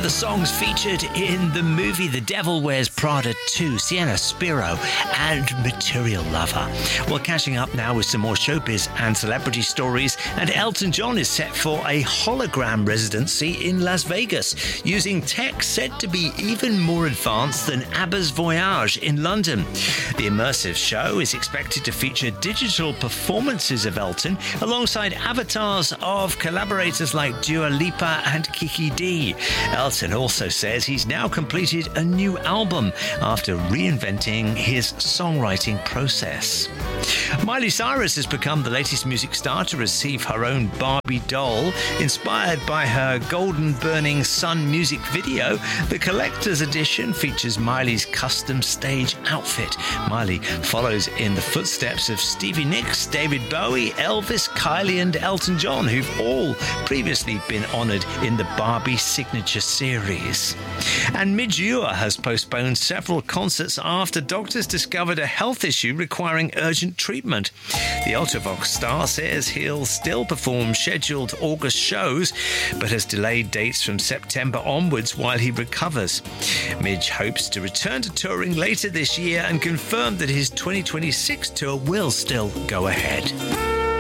the songs featured in the movie The Devil Wears Prada 2, Sienna Spiro and Material Lover. Well, catching up now with some more showbiz and celebrity stories, and Elton John is set for a hologram residency in Las Vegas, using tech said to be even more advanced than ABBA's Voyage in London. The immersive show is expected to feature digital performances of Elton alongside avatars of collaborators like Dua Lipa and Kiki D. Elton also says he's now completed a new album after reinventing his songwriting process. Miley Cyrus has become the latest music star to receive her own Barbie doll. Inspired by her Golden Burning Sun music video, the collector's edition features Miley's custom stage outfit. Miley follows in the footsteps of Stevie Nicks, David Bowie, Elvis, Kylie and Elton John, who've all previously been honoured in the Barbie signature series. And Midge Ure has postponed several concerts after doctors discovered a health issue requiring urgent treatment. The Ultravox star says he'll still perform scheduled August shows, but has delayed dates from September onwards while he recovers. Midge hopes to return to touring later this year and confirmed that his 2026 tour will still go ahead.